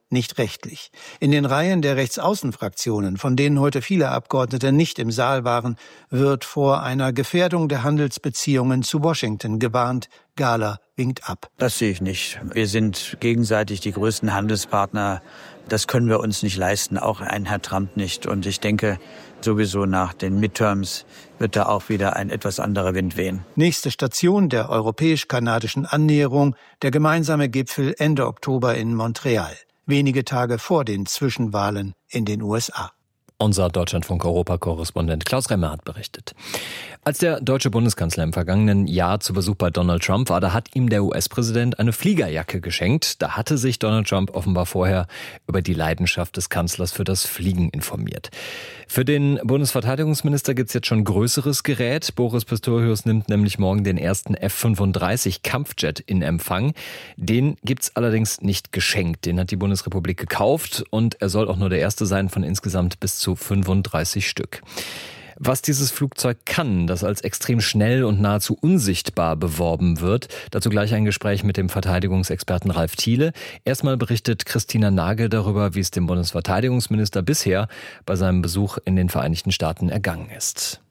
nicht rechtlich. In den Reihen der Rechtsaußenfraktionen, von denen heute viele Abgeordnete nicht im Saal waren, wird vor einer Gefährdung der Handelsbeziehungen zu Washington gewarnt. Gahler winkt ab. Das sehe ich nicht. Wir sind gegenseitig die größten Handelspartner. Das können wir uns nicht leisten, auch ein Herr Trump nicht. Und ich denke, sowieso nach den Midterms wird da auch wieder ein etwas anderer Wind wehen. Nächste Station der europäisch-kanadischen Annäherung, der gemeinsame Gipfel Ende Oktober in Montreal. Wenige Tage vor den Zwischenwahlen in den USA. Unser Deutschlandfunk-Europa-Korrespondent Klaus Remmer hat berichtet. Als der deutsche Bundeskanzler im vergangenen Jahr zu Besuch bei Donald Trump war, da hat ihm der US-Präsident eine Fliegerjacke geschenkt. Da hatte sich Donald Trump offenbar vorher über die Leidenschaft des Kanzlers für das Fliegen informiert. Für den Bundesverteidigungsminister gibt's jetzt schon größeres Gerät. Boris Pistorius nimmt nämlich morgen den ersten F-35 Kampfjet in Empfang. Den gibt's allerdings nicht geschenkt. Den hat die Bundesrepublik gekauft und er soll auch nur der erste sein von insgesamt bis zu 35 Stück. Was dieses Flugzeug kann, das als extrem schnell und nahezu unsichtbar beworben wird, dazu gleich ein Gespräch mit dem Verteidigungsexperten Ralf Thiele. Erstmal berichtet Christina Nagel darüber, wie es dem Bundesverteidigungsminister bisher bei seinem Besuch in den Vereinigten Staaten ergangen ist.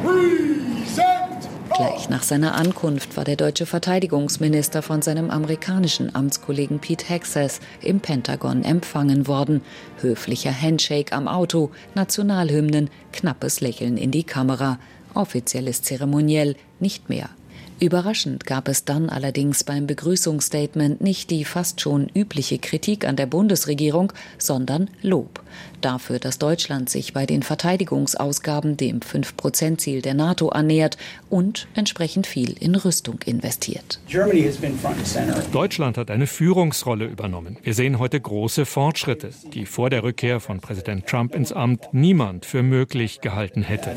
Gleich nach seiner Ankunft war der deutsche Verteidigungsminister von seinem amerikanischen Amtskollegen Pete Hegseth im Pentagon empfangen worden. Höflicher Handshake am Auto, Nationalhymnen, knappes Lächeln in die Kamera. Offizielles Zeremoniell nicht mehr. Überraschend gab es dann allerdings beim Begrüßungsstatement nicht die fast schon übliche Kritik an der Bundesregierung, sondern Lob. Dafür, dass Deutschland sich bei den Verteidigungsausgaben dem 5%-Ziel der NATO annähert und entsprechend viel in Rüstung investiert. Deutschland hat eine Führungsrolle übernommen. Wir sehen heute große Fortschritte, die vor der Rückkehr von Präsident Trump ins Amt niemand für möglich gehalten hätte.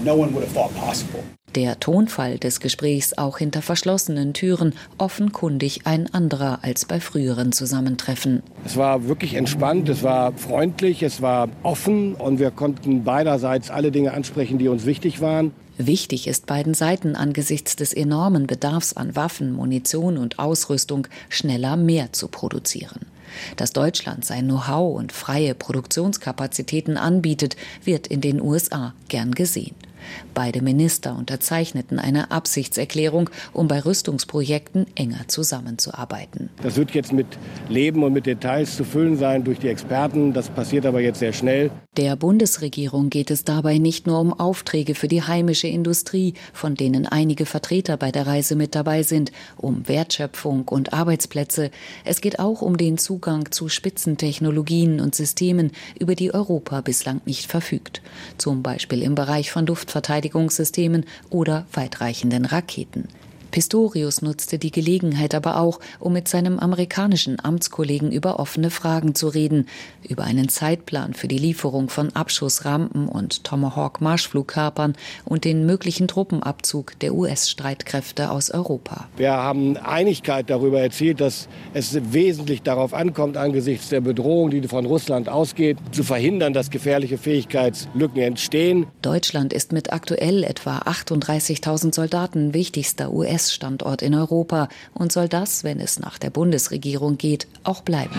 Der Tonfall des Gesprächs auch hinter verschlossenen Türen, offenkundig ein anderer als bei früheren Zusammentreffen. Es war wirklich entspannt, es war freundlich, es war offen und wir konnten beiderseits alle Dinge ansprechen, die uns wichtig waren. Wichtig ist beiden Seiten angesichts des enormen Bedarfs an Waffen, Munition und Ausrüstung schneller mehr zu produzieren. Dass Deutschland sein Know-how und freie Produktionskapazitäten anbietet, wird in den USA gern gesehen. Beide Minister unterzeichneten eine Absichtserklärung, um bei Rüstungsprojekten enger zusammenzuarbeiten. Das wird jetzt mit Leben und mit Details zu füllen sein durch die Experten. Das passiert aber jetzt sehr schnell. Der Bundesregierung geht es dabei nicht nur um Aufträge für die heimische Industrie, von denen einige Vertreter bei der Reise mit dabei sind, um Wertschöpfung und Arbeitsplätze. Es geht auch um den Zugang zu Spitzentechnologien und Systemen, über die Europa bislang nicht verfügt. Zum Beispiel im Bereich von Luftverteidigungssystemen oder weitreichenden Raketen. Pistorius nutzte die Gelegenheit aber auch, um mit seinem amerikanischen Amtskollegen über offene Fragen zu reden, über einen Zeitplan für die Lieferung von Abschussrampen und Tomahawk-Marschflugkörpern und den möglichen Truppenabzug der US-Streitkräfte aus Europa. Wir haben Einigkeit darüber erzielt, dass es wesentlich darauf ankommt, angesichts der Bedrohung, die von Russland ausgeht, zu verhindern, dass gefährliche Fähigkeitslücken entstehen. Deutschland ist mit aktuell etwa 38.000 Soldaten wichtigster US-Standort in Europa und soll das, wenn es nach der Bundesregierung geht, auch bleiben.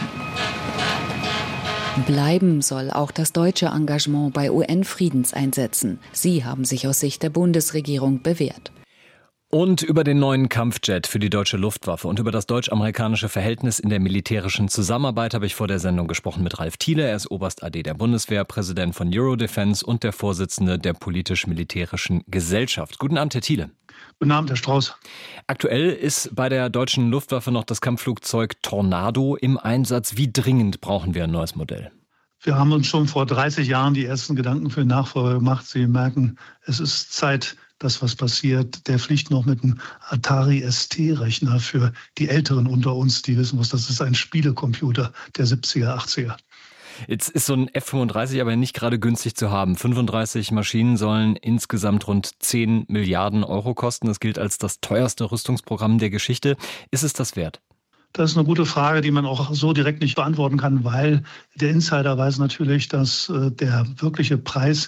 Bleiben soll auch das deutsche Engagement bei UN-Friedenseinsätzen. Sie haben sich aus Sicht der Bundesregierung bewährt. Und über den neuen Kampfjet für die deutsche Luftwaffe und über das deutsch-amerikanische Verhältnis in der militärischen Zusammenarbeit habe ich vor der Sendung gesprochen mit Ralf Thiele. Er ist Oberst AD der Bundeswehr, Präsident von Eurodefense und der Vorsitzende der politisch-militärischen Gesellschaft. Guten Abend, Herr Thiele. Guten Abend, Herr Strauß. Aktuell ist bei der deutschen Luftwaffe noch das Kampfflugzeug Tornado im Einsatz. Wie dringend brauchen wir ein neues Modell? Wir haben uns schon vor 30 Jahren die ersten Gedanken für den Nachfolger gemacht. Sie merken, es ist Zeit, dass was passiert. Der fliegt noch mit einem Atari ST-Rechner für die Älteren unter uns, die wissen, was das ist, ein Spielecomputer der 70er, 80er. Jetzt ist so ein F-35 aber nicht gerade günstig zu haben. 35 Maschinen sollen insgesamt rund 10 Milliarden Euro kosten. Das gilt als das teuerste Rüstungsprogramm der Geschichte. Ist es das wert? Das ist eine gute Frage, die man auch so direkt nicht beantworten kann, weil der Insider weiß natürlich, dass der wirkliche Preis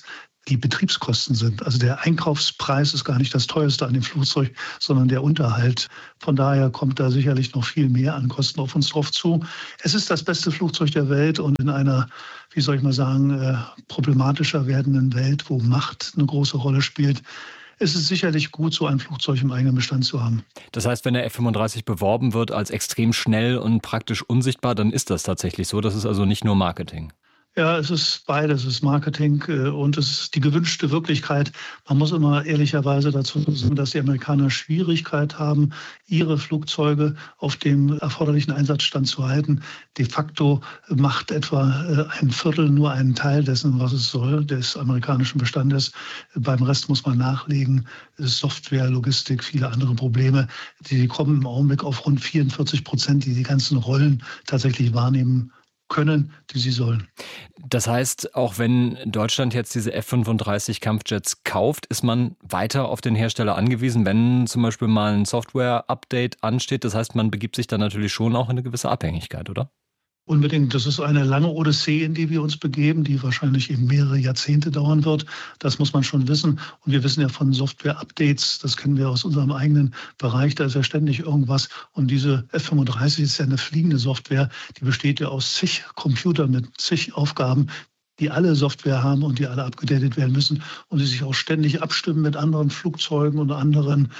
die Betriebskosten sind. Also der Einkaufspreis ist gar nicht das teuerste an dem Flugzeug, sondern der Unterhalt. Von daher kommt da sicherlich noch viel mehr an Kosten auf uns drauf zu. Es ist das beste Flugzeug der Welt und in einer, wie soll ich mal sagen, problematischer werdenden Welt, wo Macht eine große Rolle spielt, ist es sicherlich gut, so ein Flugzeug im eigenen Bestand zu haben. Das heißt, wenn der F-35 beworben wird als extrem schnell und praktisch unsichtbar, dann ist das tatsächlich so. Das ist also nicht nur Marketing. Ja, es ist beides. Es ist Marketing und es ist die gewünschte Wirklichkeit. Man muss immer ehrlicherweise dazu sagen, dass die Amerikaner Schwierigkeit haben, ihre Flugzeuge auf dem erforderlichen Einsatzstand zu halten. De facto macht etwa ein Viertel nur einen Teil dessen, was es soll, des amerikanischen Bestandes. Beim Rest muss man nachlegen. Software, Logistik, viele andere Probleme. Die kommen im Augenblick auf rund 44%, die ganzen Rollen tatsächlich wahrnehmen können, die sie sollen. Das heißt, auch wenn Deutschland jetzt diese F-35 Kampfjets kauft, ist man weiter auf den Hersteller angewiesen, wenn zum Beispiel mal ein Software-Update ansteht. Das heißt, man begibt sich dann natürlich schon auch in eine gewisse Abhängigkeit, oder? Unbedingt. Das ist eine lange Odyssee, in die wir uns begeben, die wahrscheinlich eben mehrere Jahrzehnte dauern wird. Das muss man schon wissen. Und wir wissen ja von Software-Updates, das kennen wir aus unserem eigenen Bereich, da ist ja ständig irgendwas. Und diese F-35 ist ja eine fliegende Software, die besteht ja aus zig Computern mit zig Aufgaben, die alle Software haben und die alle abgedatet werden müssen und die sich auch ständig abstimmen mit anderen Flugzeugen und anderen,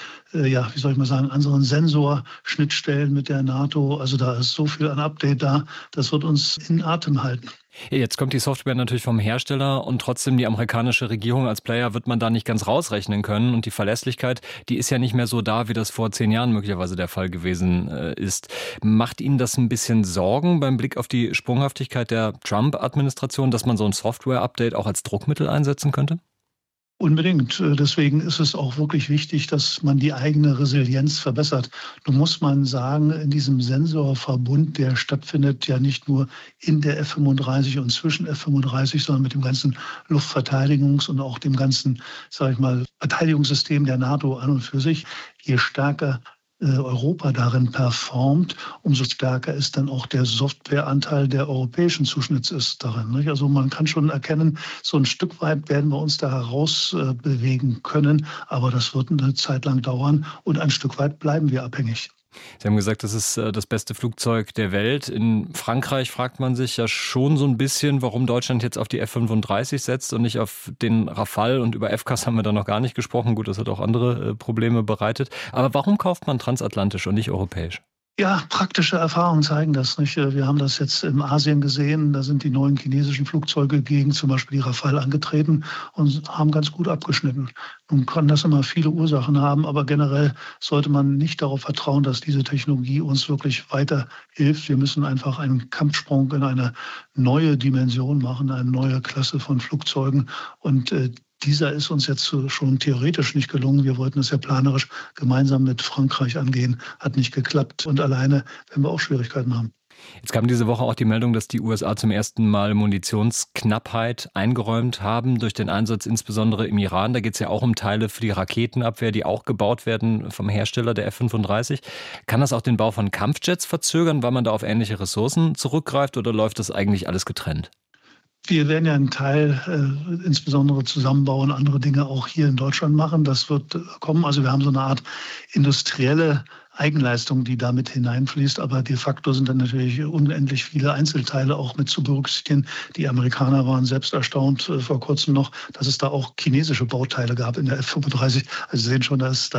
anderen Sensorschnittstellen mit der NATO. Also da ist so viel an Update da, das wird uns in Atem halten. Jetzt kommt die Software natürlich vom Hersteller und trotzdem die amerikanische Regierung als Player wird man da nicht ganz rausrechnen können. Und die Verlässlichkeit, die ist ja nicht mehr so da, wie das vor 10 Jahren möglicherweise der Fall gewesen ist. Macht Ihnen das ein bisschen Sorgen beim Blick auf die Sprunghaftigkeit der Trump-Administration, dass man so ein Software-Update auch als Druckmittel einsetzen könnte? Unbedingt. Deswegen ist es auch wirklich wichtig, dass man die eigene Resilienz verbessert. Nun muss man sagen, in diesem Sensorverbund, der stattfindet ja nicht nur in der F-35 und zwischen F-35, sondern mit dem ganzen Luftverteidigungs- und auch dem ganzen, Verteidigungssystem der NATO an und für sich. Je stärker Europa darin performt, umso stärker ist dann auch der Softwareanteil der europäischen Zuschnitts ist darin. Nicht? Also man kann schon erkennen, so ein Stück weit werden wir uns da heraus bewegen können, aber das wird eine Zeit lang dauern und ein Stück weit bleiben wir abhängig. Sie haben gesagt, das ist das beste Flugzeug der Welt. In Frankreich fragt man sich ja schon so ein bisschen, warum Deutschland jetzt auf die F-35 setzt und nicht auf den Rafale. Und über FCAS haben wir da noch gar nicht gesprochen. Gut, das hat auch andere Probleme bereitet. Aber warum kauft man transatlantisch und nicht europäisch? Ja, praktische Erfahrungen zeigen das nicht. Wir haben das jetzt in Asien gesehen. Da sind die neuen chinesischen Flugzeuge gegen zum Beispiel die Rafale angetreten und haben ganz gut abgeschnitten. Nun kann das immer viele Ursachen haben, aber generell sollte man nicht darauf vertrauen, dass diese Technologie uns wirklich weiterhilft. Wir müssen einfach einen Kampfsprung in eine neue Dimension machen, eine neue Klasse von Flugzeugen und dieser ist uns jetzt schon theoretisch nicht gelungen. Wir wollten es ja planerisch gemeinsam mit Frankreich angehen. Hat nicht geklappt. Und alleine werden wir auch Schwierigkeiten haben. Jetzt kam diese Woche auch die Meldung, dass die USA zum ersten Mal Munitionsknappheit eingeräumt haben durch den Einsatz insbesondere im Iran. Da geht es ja auch um Teile für die Raketenabwehr, die auch gebaut werden vom Hersteller der F-35. Kann das auch den Bau von Kampfjets verzögern, weil man da auf ähnliche Ressourcen zurückgreift oder läuft das eigentlich alles getrennt? Wir werden ja einen Teil insbesondere zusammenbauen, andere Dinge auch hier in Deutschland machen. Das wird kommen. Also wir haben so eine Art industrielle Eigenleistung, die damit hineinfließt. Aber de facto sind dann natürlich unendlich viele Einzelteile auch mit zu berücksichtigen. Die Amerikaner waren selbst erstaunt vor kurzem noch, dass es da auch chinesische Bauteile gab in der F-35. Also Sie sehen schon, da ist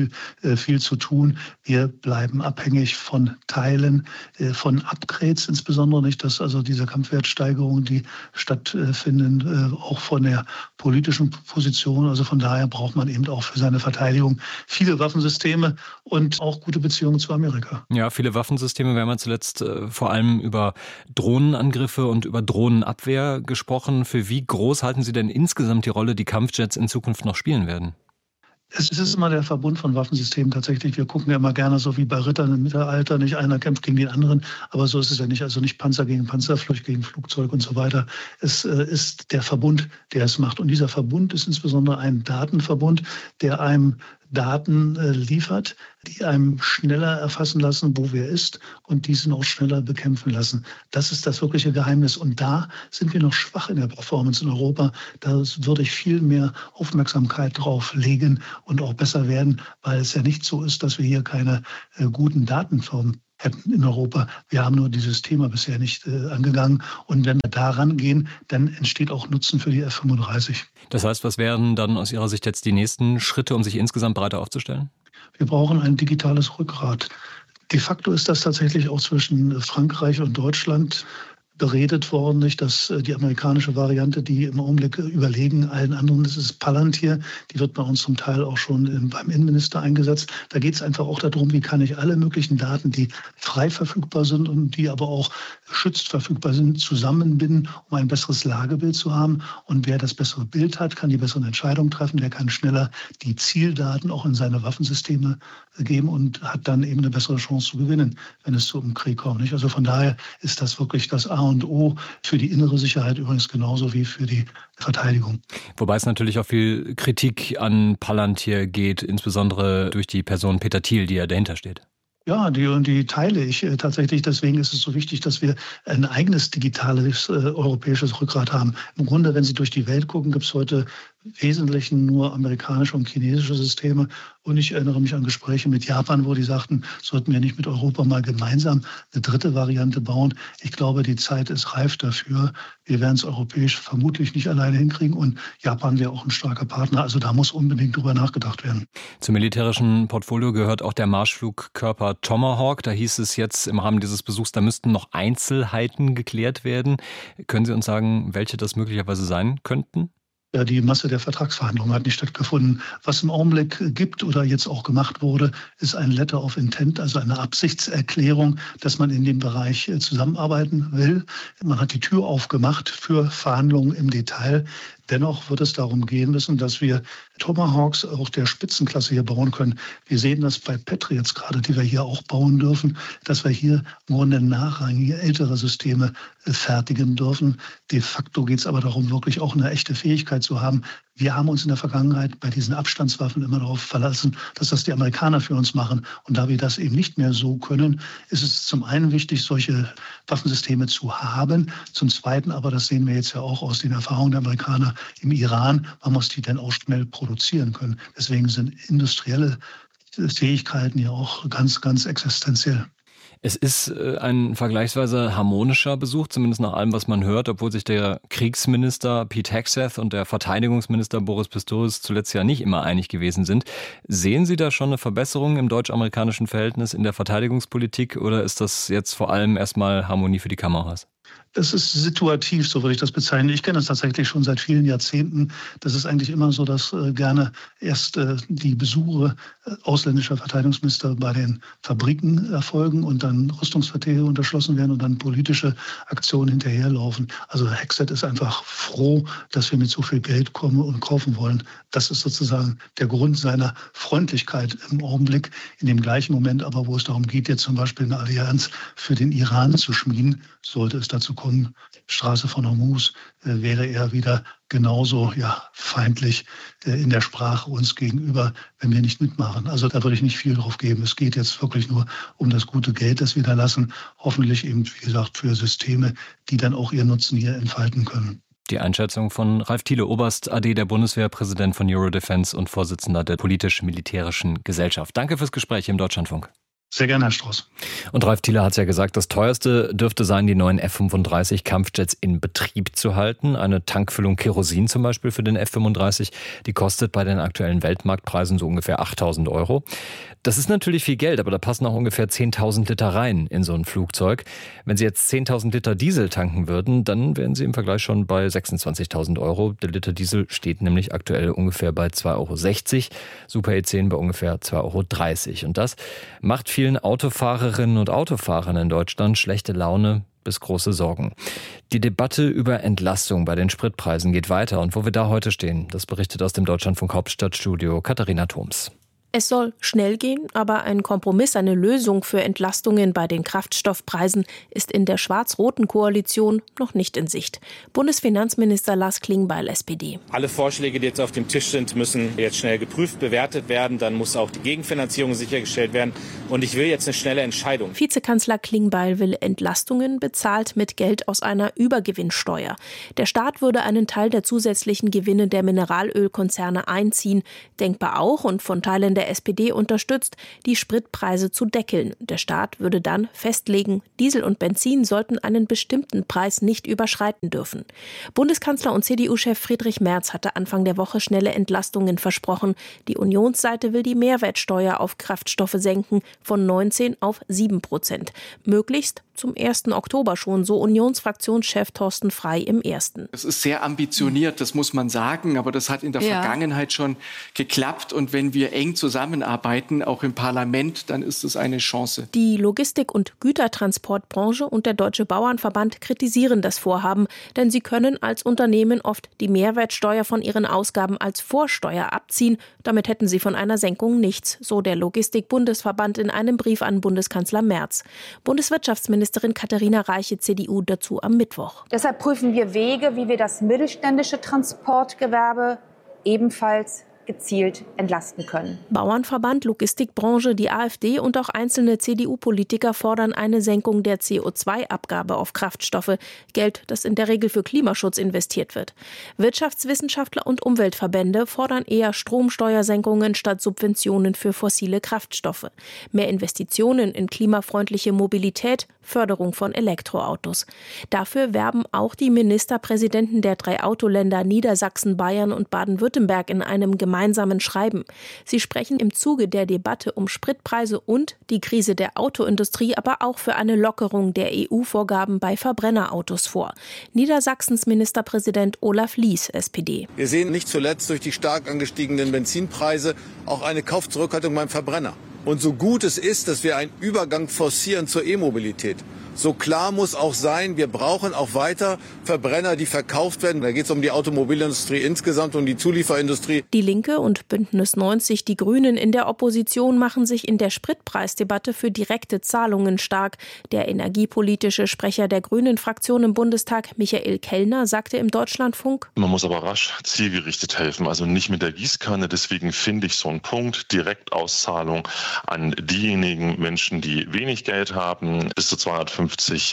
viel zu tun. Wir bleiben abhängig von Teilen, von Upgrades insbesondere nicht, dass also diese Kampfwertsteigerungen, die stattfinden, auch von der politischen Position. Also von daher braucht man eben auch für seine Verteidigung viele Waffensysteme und auch gute Beziehungen zu Amerika. Ja, viele Waffensysteme. Wir haben ja zuletzt vor allem über Drohnenangriffe und über Drohnenabwehr gesprochen. Für wie groß halten Sie denn insgesamt die Rolle, die Kampfjets in Zukunft noch spielen werden? Es ist immer der Verbund von Waffensystemen tatsächlich. Wir gucken ja immer gerne so wie bei Rittern im Mittelalter, nicht einer kämpft gegen den anderen, aber so ist es ja nicht. Also nicht Panzer gegen Panzer, Flucht gegen Flugzeug und so weiter. Es ist der Verbund, der es macht. Und dieser Verbund ist insbesondere ein Datenverbund, der einem Daten liefert, die einem schneller erfassen lassen, wo wer ist und diesen auch schneller bekämpfen lassen. Das ist das wirkliche Geheimnis. Und da sind wir noch schwach in der Performance in Europa. Da würde ich viel mehr Aufmerksamkeit drauf legen und auch besser werden, weil es ja nicht so ist, dass wir hier keine guten Datenfirmen hätten in Europa. Wir haben nur dieses Thema bisher nicht angegangen. Und wenn wir da rangehen, dann entsteht auch Nutzen für die F-35. Das heißt, was wären dann aus Ihrer Sicht jetzt die nächsten Schritte, um sich insgesamt breiter aufzustellen? Wir brauchen ein digitales Rückgrat. De facto ist das tatsächlich auch zwischen Frankreich und Deutschland beredet worden, nicht, dass die amerikanische Variante, die im Augenblick überlegen allen anderen, das ist Palantir, die wird bei uns zum Teil auch schon beim Innenminister eingesetzt. Da geht es einfach auch darum, wie kann ich alle möglichen Daten, die frei verfügbar sind und die aber auch geschützt verfügbar sind, zusammenbinden, um ein besseres Lagebild zu haben. Und wer das bessere Bild hat, kann die besseren Entscheidungen treffen, der kann schneller die Zieldaten auch in seine Waffensysteme geben und hat dann eben eine bessere Chance zu gewinnen, wenn es zu einem Krieg kommt. Nicht? Also von daher ist das wirklich das A und O für die innere Sicherheit übrigens genauso wie für die Verteidigung. Wobei es natürlich auch viel Kritik an Palantir geht, insbesondere durch die Person Peter Thiel, die ja dahinter steht. Ja, die teile ich tatsächlich. Deswegen ist es so wichtig, dass wir ein eigenes digitales europäisches Rückgrat haben. Im Grunde, wenn Sie durch die Welt gucken, gibt es heute im Wesentlichen nur amerikanische und chinesische Systeme. Und ich erinnere mich an Gespräche mit Japan, wo die sagten, sollten wir nicht mit Europa mal gemeinsam eine dritte Variante bauen. Ich glaube, die Zeit ist reif dafür. Wir werden es europäisch vermutlich nicht alleine hinkriegen. Und Japan wäre auch ein starker Partner. Also da muss unbedingt drüber nachgedacht werden. Zum militärischen Portfolio gehört auch der Marschflugkörper Tomahawk. Da hieß es jetzt im Rahmen dieses Besuchs, da müssten noch Einzelheiten geklärt werden. Können Sie uns sagen, welche das möglicherweise sein könnten? Ja, die Masse der Vertragsverhandlungen hat nicht stattgefunden. Was im Augenblick gibt oder jetzt auch gemacht wurde, ist ein Letter of Intent, also eine Absichtserklärung, dass man in dem Bereich zusammenarbeiten will. Man hat die Tür aufgemacht für Verhandlungen im Detail. Dennoch wird es darum gehen müssen, dass wir Tomahawks auch der Spitzenklasse hier bauen können. Wir sehen das bei Patriots gerade, die wir hier auch bauen dürfen, dass wir hier im Grunde nachrangige ältere Systeme fertigen dürfen. De facto geht es aber darum, wirklich auch eine echte Fähigkeit zu haben. Wir haben uns in der Vergangenheit bei diesen Abstandswaffen immer darauf verlassen, dass das die Amerikaner für uns machen. Und da wir das eben nicht mehr so können, ist es zum einen wichtig, solche Waffensysteme zu haben. Zum Zweiten aber, das sehen wir jetzt ja auch aus den Erfahrungen der Amerikaner im Iran, man muss die dann auch schnell produzieren können. Deswegen sind industrielle Fähigkeiten ja auch ganz, ganz existenziell. Es ist ein vergleichsweise harmonischer Besuch, zumindest nach allem, was man hört, obwohl sich der Kriegsminister Pete Hegseth und der Verteidigungsminister Boris Pistorius zuletzt ja nicht immer einig gewesen sind. Sehen Sie da schon eine Verbesserung im deutsch-amerikanischen Verhältnis in der Verteidigungspolitik oder ist das jetzt vor allem erstmal Harmonie für die Kameras? Das ist situativ, so würde ich das bezeichnen. Ich kenne das tatsächlich schon seit vielen Jahrzehnten. Das ist eigentlich immer so, dass gerne erst die Besuche ausländischer Verteidigungsminister bei den Fabriken erfolgen und dann Rüstungsverträge unterschlossen werden und dann politische Aktionen hinterherlaufen. Also Hegseth ist einfach froh, dass wir mit so viel Geld kommen und kaufen wollen. Das ist sozusagen der Grund seiner Freundlichkeit im Augenblick. In dem gleichen Moment aber, wo es darum geht, jetzt zum Beispiel eine Allianz für den Iran zu schmieden, sollte es dazu kommen, Straße von Hormuz, wäre er wieder genauso feindlich in der Sprache uns gegenüber, wenn wir nicht mitmachen. Also da würde ich nicht viel drauf geben. Es geht jetzt wirklich nur um das gute Geld, das wir da lassen. Hoffentlich eben, wie gesagt, für Systeme, die dann auch ihren Nutzen hier entfalten können. Die Einschätzung von Ralf Thiele, Oberst AD der Bundeswehr, Präsident von Eurodefense und Vorsitzender der politisch-militärischen Gesellschaft. Danke fürs Gespräch im Deutschlandfunk. Sehr gerne, Herr Strauß. Und Ralf Thiele hat es ja gesagt, das teuerste dürfte sein, die neuen F-35 Kampfjets in Betrieb zu halten. Eine Tankfüllung Kerosin zum Beispiel für den F-35, die kostet bei den aktuellen Weltmarktpreisen so ungefähr 8.000 €. Das ist natürlich viel Geld, aber da passen auch ungefähr 10.000 Liter rein in so ein Flugzeug. Wenn Sie jetzt 10.000 Liter Diesel tanken würden, dann wären Sie im Vergleich schon bei 26.000 €. Der Liter Diesel steht nämlich aktuell ungefähr bei 2,60 €, Super E10 bei ungefähr 2,30 €. Und das macht vielen Autofahrerinnen und Autofahrern in Deutschland schlechte Laune bis große Sorgen. Die Debatte über Entlastung bei den Spritpreisen geht weiter. Und wo wir da heute stehen, das berichtet aus dem Deutschlandfunk Hauptstadtstudio Katharina Thoms. Es soll schnell gehen, aber ein Kompromiss, eine Lösung für Entlastungen bei den Kraftstoffpreisen ist in der schwarz-roten Koalition noch nicht in Sicht. Bundesfinanzminister Lars Klingbeil, SPD. Alle Vorschläge, die jetzt auf dem Tisch sind, müssen jetzt schnell geprüft, bewertet werden. Dann muss auch die Gegenfinanzierung sichergestellt werden. Und ich will jetzt eine schnelle Entscheidung. Vizekanzler Klingbeil will Entlastungen bezahlt mit Geld aus einer Übergewinnsteuer. Der Staat würde einen Teil der zusätzlichen Gewinne der Mineralölkonzerne einziehen. Denkbar auch und von Teilen der SPD unterstützt, die Spritpreise zu deckeln. Der Staat würde dann festlegen, Diesel und Benzin sollten einen bestimmten Preis nicht überschreiten dürfen. Bundeskanzler und CDU-Chef Friedrich Merz hatte Anfang der Woche schnelle Entlastungen versprochen. Die Unionsseite will die Mehrwertsteuer auf Kraftstoffe senken von 19 auf 7%. Möglichst zum 1. Oktober schon, so Unionsfraktionschef Thorsten Frey im Ersten. Das ist sehr ambitioniert, das muss man sagen, aber das hat in der Vergangenheit schon geklappt. Und wenn wir eng zusammenarbeiten, auch im Parlament, dann ist es eine Chance. Die Logistik- und Gütertransportbranche und der Deutsche Bauernverband kritisieren das Vorhaben, denn sie können als Unternehmen oft die Mehrwertsteuer von ihren Ausgaben als Vorsteuer abziehen. Damit hätten sie von einer Senkung nichts, so der Logistik-Bundesverband in einem Brief an Bundeskanzler Merz. Bundeswirtschaftsministerin Katharina Reiche, CDU, dazu am Mittwoch. Deshalb prüfen wir Wege, wie wir das mittelständische Transportgewerbe ebenfalls gezielt entlasten können. Bauernverband, Logistikbranche, die AfD und auch einzelne CDU-Politiker fordern eine Senkung der CO2-Abgabe auf Kraftstoffe, Geld, das in der Regel für Klimaschutz investiert wird. Wirtschaftswissenschaftler und Umweltverbände fordern eher Stromsteuersenkungen statt Subventionen für fossile Kraftstoffe. Mehr Investitionen in klimafreundliche Mobilität, Förderung von Elektroautos. Dafür werben auch die Ministerpräsidenten der 3 Autoländer Niedersachsen, Bayern und Baden-Württemberg in einem gemeinsamen Schreiben. Sie sprechen im Zuge der Debatte um Spritpreise und die Krise der Autoindustrie aber auch für eine Lockerung der EU-Vorgaben bei Verbrennerautos vor. Niedersachsens Ministerpräsident Olaf Lies, SPD. Wir sehen nicht zuletzt durch die stark angestiegenen Benzinpreise auch eine Kaufzurückhaltung beim Verbrenner. Und so gut es ist, dass wir einen Übergang forcieren zur E-Mobilität, so klar muss auch sein, wir brauchen auch weiter Verbrenner, die verkauft werden. Da geht es um die Automobilindustrie insgesamt, um die Zulieferindustrie. Die Linke und Bündnis 90, die Grünen in der Opposition machen sich in der Spritpreisdebatte für direkte Zahlungen stark. Der energiepolitische Sprecher der Grünen-Fraktion im Bundestag, Michael Kellner, sagte im Deutschlandfunk: Man muss aber rasch zielgerichtet helfen, also nicht mit der Gießkanne. Deswegen finde ich so einen Punkt, Direktauszahlung an diejenigen Menschen, die wenig Geld haben, bis zu 250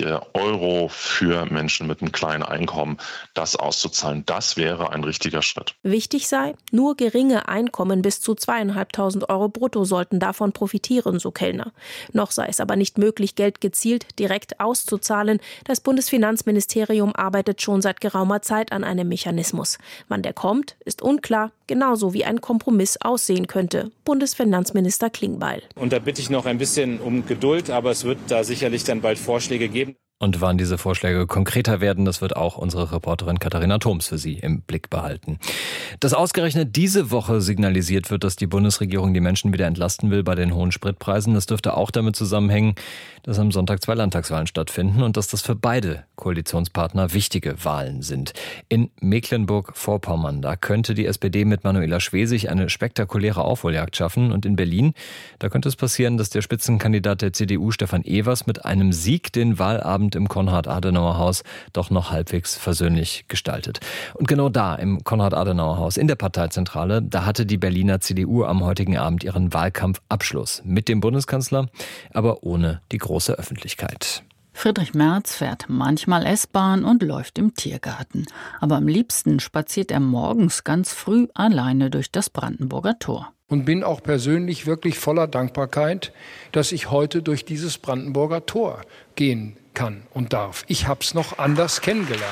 € für Menschen mit einem kleinen Einkommen, das auszuzahlen. Das wäre ein richtiger Schritt. Wichtig sei, nur geringe Einkommen bis zu 2.500 € brutto sollten davon profitieren, so Kellner. Noch sei es aber nicht möglich, Geld gezielt direkt auszuzahlen. Das Bundesfinanzministerium arbeitet schon seit geraumer Zeit an einem Mechanismus. Wann der kommt, ist unklar, genauso wie ein Kompromiss aussehen könnte. Bundesfinanzminister Klingbeil. Und da bitte ich noch ein bisschen um Geduld, aber es wird da sicherlich dann bald Vorschläge geben. Und wann diese Vorschläge konkreter werden, das wird auch unsere Reporterin Katharina Thoms für Sie im Blick behalten. Dass ausgerechnet diese Woche signalisiert wird, dass die Bundesregierung die Menschen wieder entlasten will bei den hohen Spritpreisen, das dürfte auch damit zusammenhängen, dass am Sonntag 2 Landtagswahlen stattfinden und dass das für beide Koalitionspartner wichtige Wahlen sind. In Mecklenburg-Vorpommern, da könnte die SPD mit Manuela Schwesig eine spektakuläre Aufholjagd schaffen. Und in Berlin, da könnte es passieren, dass der Spitzenkandidat der CDU, Stefan Evers, mit einem Sieg den Wahlabend im Konrad-Adenauer-Haus doch noch halbwegs versöhnlich gestaltet. Und genau da, im Konrad-Adenauer-Haus, in der Parteizentrale, da hatte die Berliner CDU am heutigen Abend ihren Wahlkampfabschluss mit dem Bundeskanzler, aber ohne die große Öffentlichkeit. Friedrich Merz fährt manchmal S-Bahn und läuft im Tiergarten. Aber am liebsten spaziert er morgens ganz früh alleine durch das Brandenburger Tor. Und bin auch persönlich wirklich voller Dankbarkeit, dass ich heute durch dieses Brandenburger Tor gehen kann und darf. Ich habe es noch anders kennengelernt.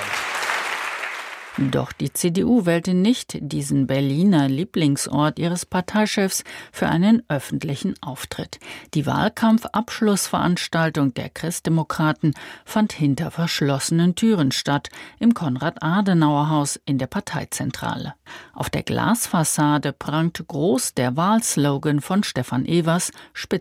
Doch die CDU wählte nicht diesen Berliner Lieblingsort ihres Parteichefs für einen öffentlichen Auftritt. Die Wahlkampfabschlussveranstaltung der Christdemokraten fand hinter verschlossenen Türen statt, im Konrad-Adenauer-Haus in der Parteizentrale. Auf der Glasfassade prangt groß der Wahlslogan von Stefan Evers,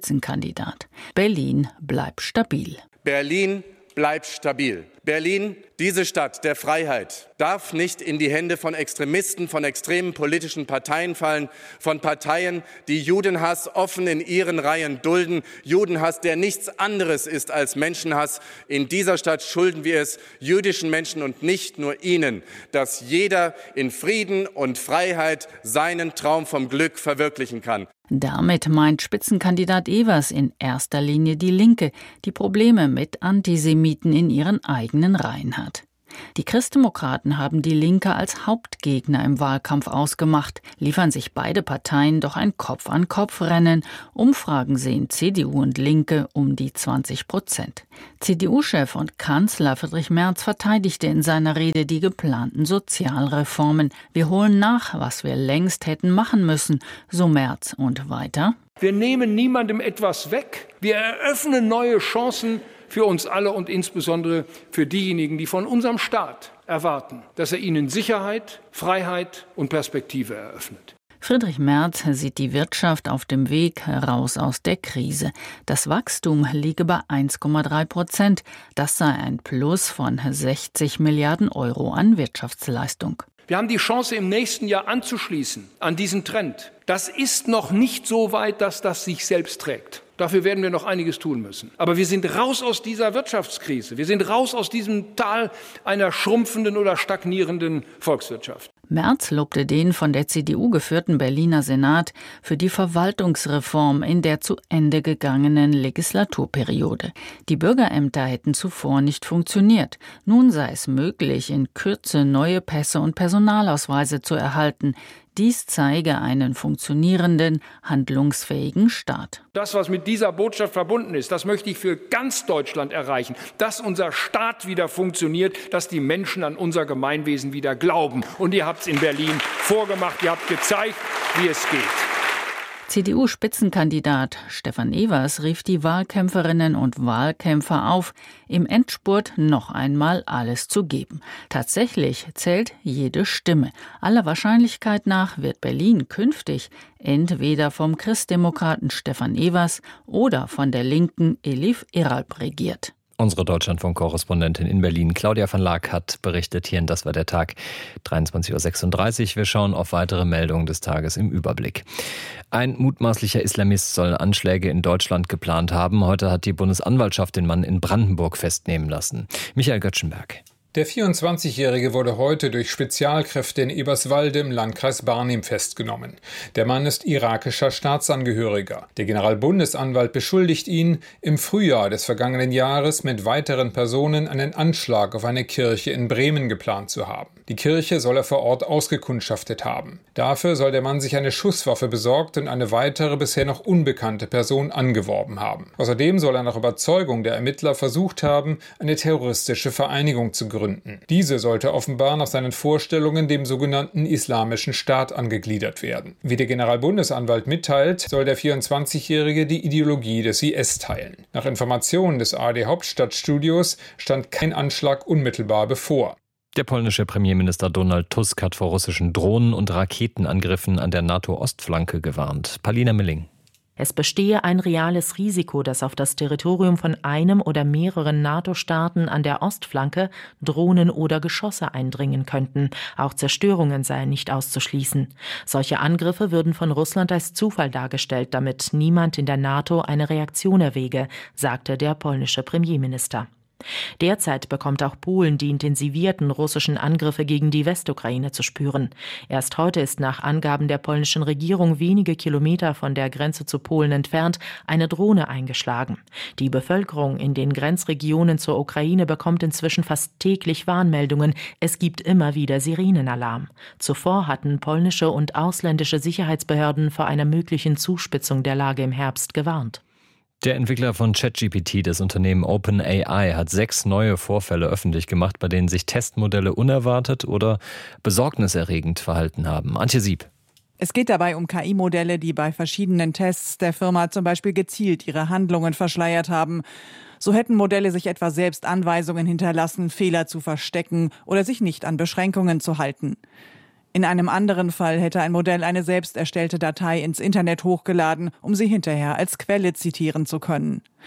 Spitzenkandidat: Berlin bleibt stabil. Berlin bleibt stabil. Berlin Diese Stadt der Freiheit darf nicht in die Hände von Extremisten, von extremen politischen Parteien fallen, von Parteien, die Judenhass offen in ihren Reihen dulden. Judenhass, der nichts anderes ist als Menschenhass. In dieser Stadt schulden wir es jüdischen Menschen und nicht nur ihnen, dass jeder in Frieden und Freiheit seinen Traum vom Glück verwirklichen kann. Damit meint Spitzenkandidat Evers in erster Linie die Linke, die Probleme mit Antisemiten in ihren eigenen Reihen hat. Die Christdemokraten haben die Linke als Hauptgegner im Wahlkampf ausgemacht, liefern sich beide Parteien doch ein Kopf-an-Kopf-Rennen. Umfragen sehen CDU und Linke um die 20%. CDU-Chef und Kanzler Friedrich Merz verteidigte in seiner Rede die geplanten Sozialreformen. Wir holen nach, was wir längst hätten machen müssen, so Merz und weiter. Wir nehmen niemandem etwas weg. Wir eröffnen neue Chancen für uns alle und insbesondere für diejenigen, die von unserem Staat erwarten, dass er ihnen Sicherheit, Freiheit und Perspektive eröffnet. Friedrich Merz sieht die Wirtschaft auf dem Weg heraus aus der Krise. Das Wachstum liege bei 1,3%. Das sei ein Plus von 60 Milliarden Euro an Wirtschaftsleistung. Wir haben die Chance, im nächsten Jahr anzuschließen an diesen Trend. Das ist noch nicht so weit, dass das sich selbst trägt. Dafür werden wir noch einiges tun müssen. Aber wir sind raus aus dieser Wirtschaftskrise. Wir sind raus aus diesem Tal einer schrumpfenden oder stagnierenden Volkswirtschaft. Merz lobte den von der CDU geführten Berliner Senat für die Verwaltungsreform in der zu Ende gegangenen Legislaturperiode. Die Bürgerämter hätten zuvor nicht funktioniert. Nun sei es möglich, in Kürze neue Pässe und Personalausweise zu erhalten. Dies zeige einen funktionierenden, handlungsfähigen Staat. Das, was mit dieser Botschaft verbunden ist, das möchte ich für ganz Deutschland erreichen. Dass unser Staat wieder funktioniert, dass die Menschen an unser Gemeinwesen wieder glauben. Und ihr habt es in Berlin vorgemacht, ihr habt gezeigt, wie es geht. CDU-Spitzenkandidat Stefan Evers rief die Wahlkämpferinnen und Wahlkämpfer auf, im Endspurt noch einmal alles zu geben. Tatsächlich zählt jede Stimme. Aller Wahrscheinlichkeit nach wird Berlin künftig entweder vom Christdemokraten Stefan Evers oder von der Linken Elif Eralp regiert. Unsere Deutschlandfunk-Korrespondentin in Berlin, Claudia van Laak, hat berichtet hier in Das war der Tag, 23.36 Uhr. Wir schauen auf weitere Meldungen des Tages im Überblick. Ein mutmaßlicher Islamist soll Anschläge in Deutschland geplant haben. Heute hat die Bundesanwaltschaft den Mann in Brandenburg festnehmen lassen. Michael Göttschenberg. Der 24-Jährige wurde heute durch Spezialkräfte in Eberswalde im Landkreis Barnim festgenommen. Der Mann ist irakischer Staatsangehöriger. Der Generalbundesanwalt beschuldigt ihn, im Frühjahr des vergangenen Jahres mit weiteren Personen einen Anschlag auf eine Kirche in Bremen geplant zu haben. Die Kirche soll er vor Ort ausgekundschaftet haben. Dafür soll der Mann sich eine Schusswaffe besorgt und eine weitere, bisher noch unbekannte Person angeworben haben. Außerdem soll er nach Überzeugung der Ermittler versucht haben, eine terroristische Vereinigung zu gründen. Diese sollte offenbar nach seinen Vorstellungen dem sogenannten Islamischen Staat angegliedert werden. Wie der Generalbundesanwalt mitteilt, soll der 24-Jährige die Ideologie des IS teilen. Nach Informationen des ARD Hauptstadtstudios stand kein Anschlag unmittelbar bevor. Der polnische Premierminister Donald Tusk hat vor russischen Drohnen- und Raketenangriffen an der NATO-Ostflanke gewarnt. Palina Milling. Es bestehe ein reales Risiko, dass auf das Territorium von einem oder mehreren NATO-Staaten an der Ostflanke Drohnen oder Geschosse eindringen könnten. Auch Zerstörungen seien nicht auszuschließen. Solche Angriffe würden von Russland als Zufall dargestellt, damit niemand in der NATO eine Reaktion erwäge, sagte der polnische Premierminister. Derzeit bekommt auch Polen die intensivierten russischen Angriffe gegen die Westukraine zu spüren. Erst heute ist nach Angaben der polnischen Regierung wenige Kilometer von der Grenze zu Polen entfernt eine Drohne eingeschlagen. Die Bevölkerung in den Grenzregionen zur Ukraine bekommt inzwischen fast täglich Warnmeldungen. Es gibt immer wieder Sirenenalarm. Zuvor hatten polnische und ausländische Sicherheitsbehörden vor einer möglichen Zuspitzung der Lage im Herbst gewarnt. Der Entwickler von ChatGPT, das Unternehmen OpenAI, hat 6 neue Vorfälle öffentlich gemacht, bei denen sich Testmodelle unerwartet oder besorgniserregend verhalten haben. Antje Sieb. Es geht dabei um KI-Modelle, die bei verschiedenen Tests der Firma zum Beispiel gezielt ihre Handlungen verschleiert haben. So hätten Modelle sich etwa selbst Anweisungen hinterlassen, Fehler zu verstecken oder sich nicht an Beschränkungen zu halten. In einem anderen Fall hätte ein Modell eine selbst erstellte Datei ins Internet hochgeladen, um sie hinterher als Quelle zitieren zu können.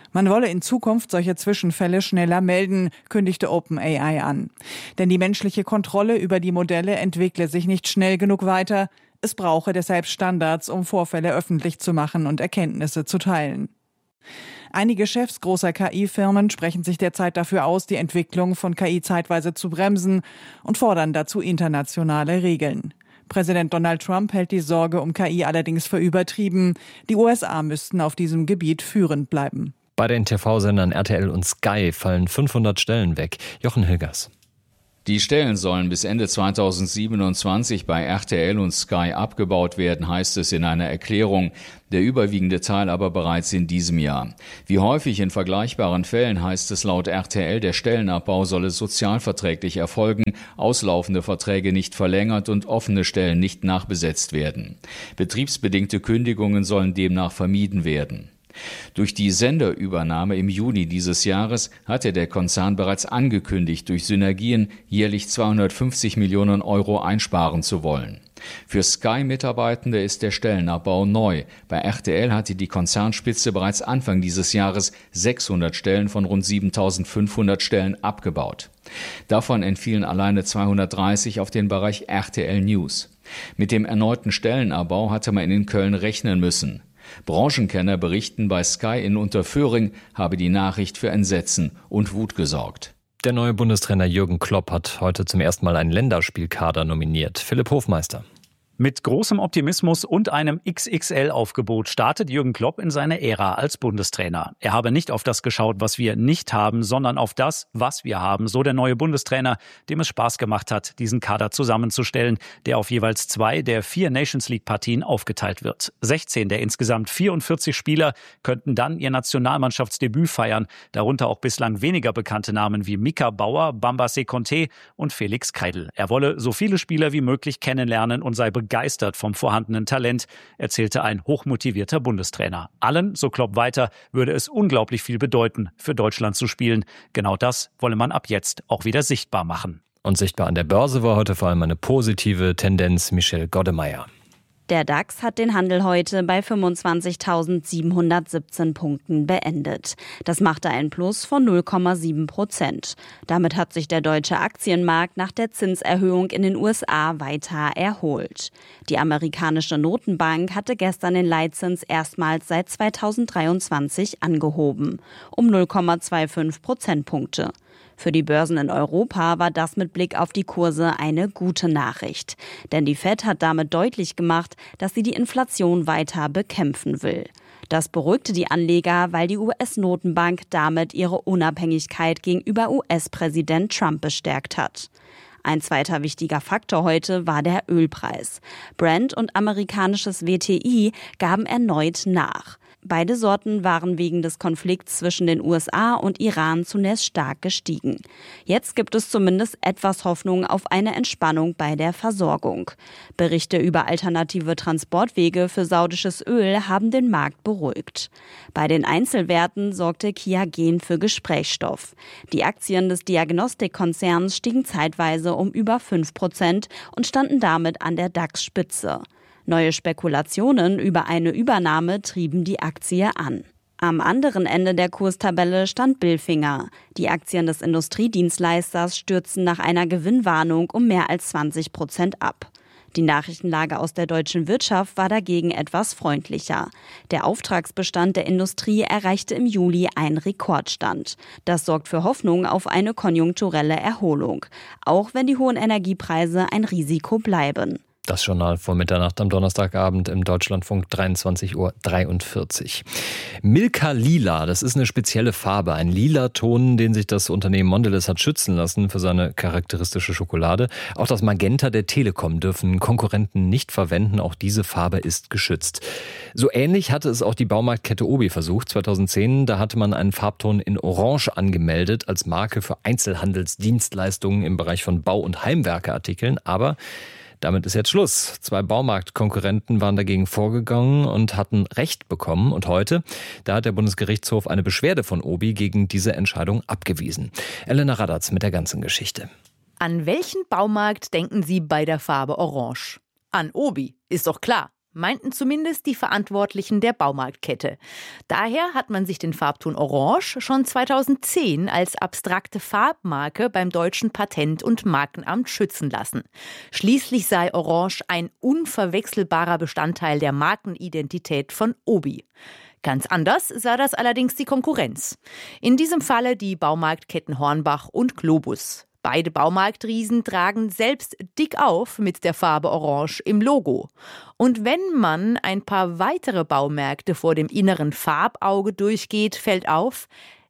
Man wolle in Zukunft solche Zwischenfälle schneller melden, kündigte OpenAI an. Denn die menschliche Kontrolle über die Modelle entwickle sich nicht schnell genug weiter. Es brauche deshalb Standards, um Vorfälle öffentlich zu machen und Erkenntnisse zu teilen. Einige Chefs großer KI-Firmen sprechen sich derzeit dafür aus, die Entwicklung von KI zeitweise zu bremsen und fordern dazu internationale Regeln. Präsident Donald Trump hält die Sorge um KI allerdings für übertrieben. Die USA müssten auf diesem Gebiet führend bleiben. Bei den TV-Sendern RTL und Sky fallen 500 Stellen weg. Jochen Hilgers. Die Stellen sollen bis Ende 2027 bei RTL und Sky abgebaut werden, heißt es in einer Erklärung. Der überwiegende Teil aber bereits in diesem Jahr. Wie häufig in vergleichbaren Fällen heißt es laut RTL, der Stellenabbau solle sozialverträglich erfolgen, auslaufende Verträge nicht verlängert und offene Stellen nicht nachbesetzt werden. Betriebsbedingte Kündigungen sollen demnach vermieden werden. Durch die Senderübernahme im Juni dieses Jahres hatte der Konzern bereits angekündigt, durch Synergien jährlich 250 Millionen Euro einsparen zu wollen. Für Sky-Mitarbeitende ist der Stellenabbau neu. Bei RTL hatte die Konzernspitze bereits Anfang dieses Jahres 600 Stellen von rund 7.500 Stellen abgebaut. Davon entfielen alleine 230 auf den Bereich RTL News. Mit dem erneuten Stellenabbau hatte man in Köln rechnen müssen. Branchenkenner berichten, bei Sky in Unterföhring habe die Nachricht für Entsetzen und Wut gesorgt. Der neue Bundestrainer Jürgen Klopp hat heute zum ersten Mal einen Länderspielkader nominiert. Philipp Hofmeister. Mit großem Optimismus und einem XXL-Aufgebot startet Jürgen Klopp in seine Ära als Bundestrainer. Er habe nicht auf das geschaut, was wir nicht haben, sondern auf das, was wir haben, so der neue Bundestrainer, dem es Spaß gemacht hat, diesen Kader zusammenzustellen, der auf jeweils 2 der 4 Nations-League-Partien aufgeteilt wird. 16 der insgesamt 44 Spieler könnten dann ihr Nationalmannschaftsdebüt feiern, darunter auch bislang weniger bekannte Namen wie Mika Bauer, Bamba Sekonte und Felix Keidl. Er wolle so viele Spieler wie möglich kennenlernen und sei begeistert vom vorhandenen Talent, erzählte ein hochmotivierter Bundestrainer. Allen, so Klopp weiter, würde es unglaublich viel bedeuten, für Deutschland zu spielen. Genau das wolle man ab jetzt auch wieder sichtbar machen. Und sichtbar an der Börse war heute vor allem eine positive Tendenz. Michel Goddemeyer. Der DAX hat den Handel heute bei 25.717 Punkten beendet. Das machte ein Plus von 0,7%. Damit hat sich der deutsche Aktienmarkt nach der Zinserhöhung in den USA weiter erholt. Die amerikanische Notenbank hatte gestern den Leitzins erstmals seit 2023 angehoben, um 0,25 Prozentpunkte. Für die Börsen in Europa war das mit Blick auf die Kurse eine gute Nachricht. Denn die Fed hat damit deutlich gemacht, dass sie die Inflation weiter bekämpfen will. Das beruhigte die Anleger, weil die US-Notenbank damit ihre Unabhängigkeit gegenüber US-Präsident Trump bestärkt hat. Ein zweiter wichtiger Faktor heute war der Ölpreis. Brent und amerikanisches WTI gaben erneut nach. Beide Sorten waren wegen des Konflikts zwischen den USA und Iran zunächst stark gestiegen. Jetzt gibt es zumindest etwas Hoffnung auf eine Entspannung bei der Versorgung. Berichte über alternative Transportwege für saudisches Öl haben den Markt beruhigt. Bei den Einzelwerten sorgte Qiagen für Gesprächsstoff. Die Aktien des Diagnostikkonzerns stiegen zeitweise um über 5% und standen damit an der DAX-Spitze. Neue Spekulationen über eine Übernahme trieben die Aktie an. Am anderen Ende der Kurstabelle stand Bilfinger. Die Aktien des Industriedienstleisters stürzten nach einer Gewinnwarnung um mehr als 20% ab. Die Nachrichtenlage aus der deutschen Wirtschaft war dagegen etwas freundlicher. Der Auftragsbestand der Industrie erreichte im Juli einen Rekordstand. Das sorgt für Hoffnung auf eine konjunkturelle Erholung, auch wenn die hohen Energiepreise ein Risiko bleiben. Das Journal vor Mitternacht am Donnerstagabend im Deutschlandfunk 23:43 Uhr. Milka Lila, das ist eine spezielle Farbe, ein lila Ton, den sich das Unternehmen Mondelez hat schützen lassen für seine charakteristische Schokolade. Auch das Magenta der Telekom dürfen Konkurrenten nicht verwenden, auch diese Farbe ist geschützt. So ähnlich hatte es auch die Baumarktkette Obi versucht. 2010, da hatte man einen Farbton in Orange angemeldet als Marke für Einzelhandelsdienstleistungen im Bereich von Bau- und Heimwerkeartikeln, aber damit ist jetzt Schluss. 2 Baumarktkonkurrenten waren dagegen vorgegangen und hatten Recht bekommen. Und heute, da hat der Bundesgerichtshof eine Beschwerde von Obi gegen diese Entscheidung abgewiesen. Elena Radatz mit der ganzen Geschichte. An welchen Baumarkt denken Sie bei der Farbe Orange? An Obi, ist doch klar. meinten zumindest die Verantwortlichen der Baumarktkette. Daher hat man sich den Farbton Orange schon 2010 als abstrakte Farbmarke beim Deutschen Patent- und Markenamt schützen lassen. Schließlich sei Orange ein unverwechselbarer Bestandteil der Markenidentität von Obi. Ganz anders sah das allerdings die Konkurrenz. In diesem Falle die Baumarktketten Hornbach und Globus. Beide Baumarktriesen tragen selbst dick auf mit der Farbe Orange im Logo. Und wenn man ein paar weitere Baumärkte vor dem inneren Farbauge durchgeht, fällt auf,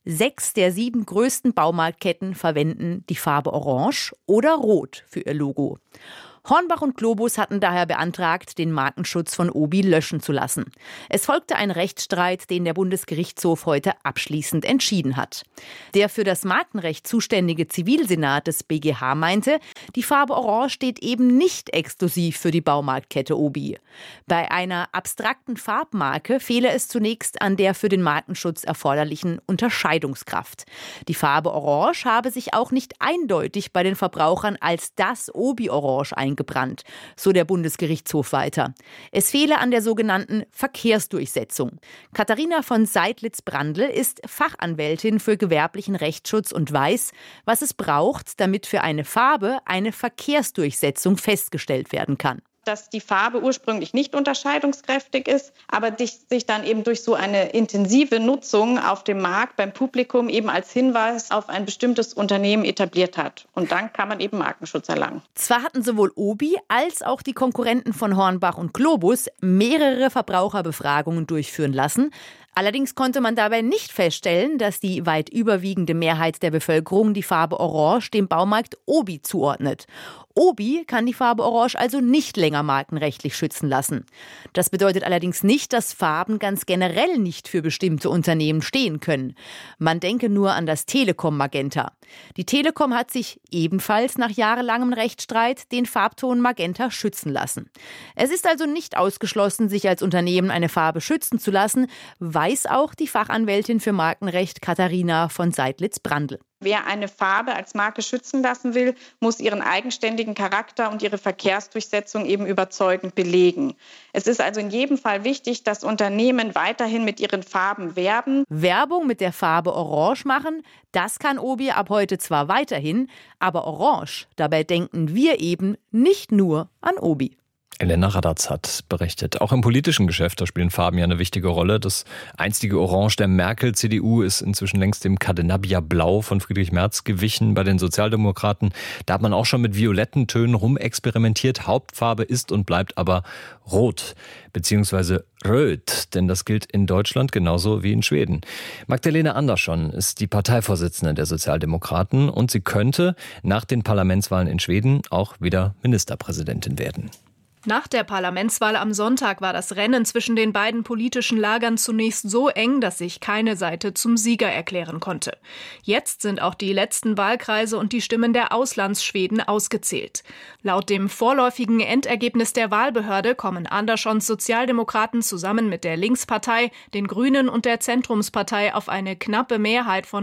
6 der 7 größten Baumarktketten verwenden die Farbe Orange oder Rot für ihr Logo. Hornbach und Globus hatten daher beantragt, den Markenschutz von Obi löschen zu lassen. Es folgte ein Rechtsstreit, den der Bundesgerichtshof heute abschließend entschieden hat. Der für das Markenrecht zuständige Zivilsenat des BGH meinte, die Farbe Orange steht eben nicht exklusiv für die Baumarktkette Obi. Bei einer abstrakten Farbmarke fehle es zunächst an der für den Markenschutz erforderlichen Unterscheidungskraft. Die Farbe Orange habe sich auch nicht eindeutig bei den Verbrauchern als das Obi-Orange eingebrannt, so der Bundesgerichtshof weiter. Es fehle an der sogenannten Verkehrsdurchsetzung. Katharina von Seidlitz-Brandl ist Fachanwältin für gewerblichen Rechtsschutz und weiß, was es braucht, damit für eine Farbe eine Verkehrsdurchsetzung festgestellt werden kann. Dass die Farbe ursprünglich nicht unterscheidungskräftig ist, aber sich dann eben durch so eine intensive Nutzung auf dem Markt beim Publikum eben als Hinweis auf ein bestimmtes Unternehmen etabliert hat. Und dann kann man eben Markenschutz erlangen. Zwar hatten sowohl Obi als auch die Konkurrenten von Hornbach und Globus mehrere Verbraucherbefragungen durchführen lassen. Allerdings konnte man dabei nicht feststellen, dass die weit überwiegende Mehrheit der Bevölkerung die Farbe Orange dem Baumarkt Obi zuordnet. Obi kann die Farbe Orange also nicht länger markenrechtlich schützen lassen. Das bedeutet allerdings nicht, dass Farben ganz generell nicht für bestimmte Unternehmen stehen können. Man denke nur an das Telekom Magenta. Die Telekom hat sich ebenfalls nach jahrelangem Rechtsstreit den Farbton Magenta schützen lassen. Es ist also nicht ausgeschlossen, sich als Unternehmen eine Farbe schützen zu lassen, weiß auch die Fachanwältin für Markenrecht Katharina von Seidlitz-Brandl. Wer eine Farbe als Marke schützen lassen will, muss ihren eigenständigen Charakter und ihre Verkehrsdurchsetzung eben überzeugend belegen. Es ist also in jedem Fall wichtig, dass Unternehmen weiterhin mit ihren Farben werben. Werbung mit der Farbe Orange machen, das kann Obi ab heute zwar weiterhin, aber Orange, dabei denken wir eben nicht nur an Obi. Elena Radatz hat berichtet. Auch im politischen Geschäft, da spielen Farben ja eine wichtige Rolle. Das einstige Orange der Merkel-CDU ist inzwischen längst dem Cadenabia-Blau von Friedrich Merz gewichen. Bei den Sozialdemokraten, da hat man auch schon mit violetten Tönen rumexperimentiert. Hauptfarbe ist und bleibt aber rot, beziehungsweise röt, denn das gilt in Deutschland genauso wie in Schweden. Magdalena Andersson ist die Parteivorsitzende der Sozialdemokraten und sie könnte nach den Parlamentswahlen in Schweden auch wieder Ministerpräsidentin werden. Nach der Parlamentswahl am Sonntag war das Rennen zwischen den beiden politischen Lagern zunächst so eng, dass sich keine Seite zum Sieger erklären konnte. Jetzt sind auch die letzten Wahlkreise und die Stimmen der Auslandsschweden ausgezählt. Laut dem vorläufigen Endergebnis der Wahlbehörde kommen Anderssons Sozialdemokraten zusammen mit der Linkspartei, den Grünen und der Zentrumspartei auf eine knappe Mehrheit von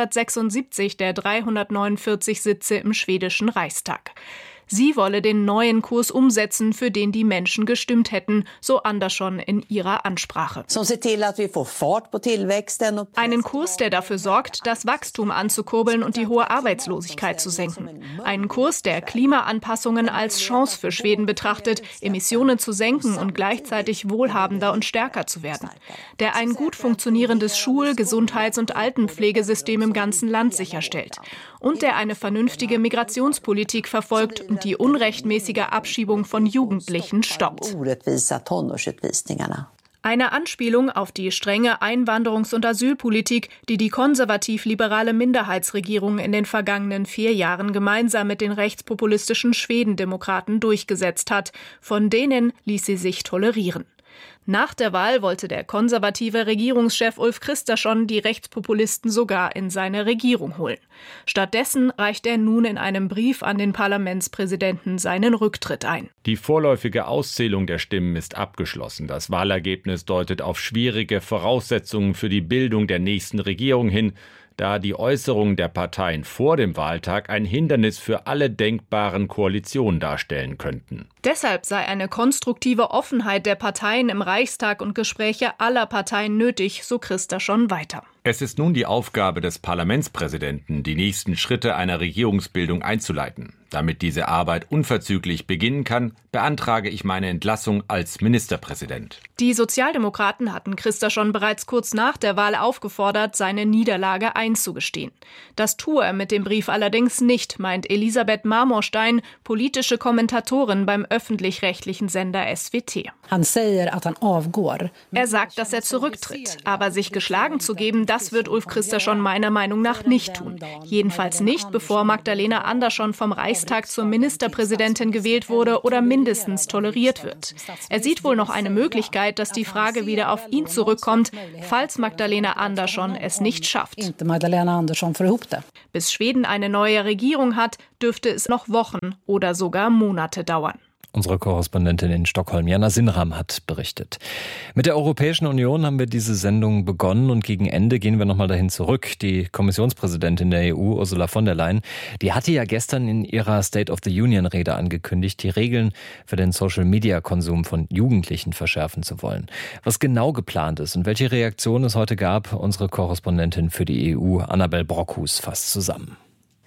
176 der 349 Sitze im schwedischen Reichstag. Sie wolle den neuen Kurs umsetzen, für den die Menschen gestimmt hätten, so Andersson in ihrer Ansprache. Einen Kurs, der dafür sorgt, das Wachstum anzukurbeln und die hohe Arbeitslosigkeit zu senken. Einen Kurs, der Klimaanpassungen als Chance für Schweden betrachtet, Emissionen zu senken und gleichzeitig wohlhabender und stärker zu werden. Der ein gut funktionierendes Schul-, Gesundheits- und Altenpflegesystem im ganzen Land sicherstellt. Und der eine vernünftige Migrationspolitik verfolgt und die unrechtmäßige Abschiebung von Jugendlichen stoppt. Eine Anspielung auf die strenge Einwanderungs- und Asylpolitik, die die konservativ-liberale Minderheitsregierung in den vergangenen 4 Jahren gemeinsam mit den rechtspopulistischen Schwedendemokraten durchgesetzt hat. Von denen ließ sie sich tolerieren. Nach der Wahl wollte der konservative Regierungschef Ulf Kristersson die Rechtspopulisten sogar in seine Regierung holen. Stattdessen reicht er nun in einem Brief an den Parlamentspräsidenten seinen Rücktritt ein. Die vorläufige Auszählung der Stimmen ist abgeschlossen. Das Wahlergebnis deutet auf schwierige Voraussetzungen für die Bildung der nächsten Regierung hin. da die Äußerungen der Parteien vor dem Wahltag ein Hindernis für alle denkbaren Koalitionen darstellen könnten. Deshalb sei eine konstruktive Offenheit der Parteien im Reichstag und Gespräche aller Parteien nötig, so Christensen weiter. Es ist nun die Aufgabe des Parlamentspräsidenten, die nächsten Schritte einer Regierungsbildung einzuleiten. Damit diese Arbeit unverzüglich beginnen kann, beantrage ich meine Entlassung als Ministerpräsident. Die Sozialdemokraten hatten Christensen bereits kurz nach der Wahl aufgefordert, seine Niederlage einzugestehen. Das tue er mit dem Brief allerdings nicht, meint Elisabeth Marmorstein, politische Kommentatorin beim öffentlich-rechtlichen Sender SWT. Er sagt, dass er zurücktritt, aber sich geschlagen zu geben, das wird Ulf Christensen meiner Meinung nach nicht tun. Jedenfalls nicht, bevor Magdalena Andersson vom Reichstag zur Ministerpräsidentin gewählt wurde oder mindestens toleriert wird. Er sieht wohl noch eine Möglichkeit, dass die Frage wieder auf ihn zurückkommt, falls Magdalena Andersson es nicht schafft. Bis Schweden eine neue Regierung hat, dürfte es noch Wochen oder sogar Monate dauern. Unsere Korrespondentin in Stockholm, Jana Sinram, hat berichtet. Mit der Europäischen Union haben wir diese Sendung begonnen und gegen Ende gehen wir nochmal dahin zurück. Die Kommissionspräsidentin der EU, Ursula von der Leyen, die hatte ja gestern in ihrer State of the Union-Rede angekündigt, die Regeln für den Social-Media-Konsum von Jugendlichen verschärfen zu wollen. Was genau geplant ist und welche Reaktion es heute gab, unsere Korrespondentin für die EU, Annabel Brockhus, fasst zusammen.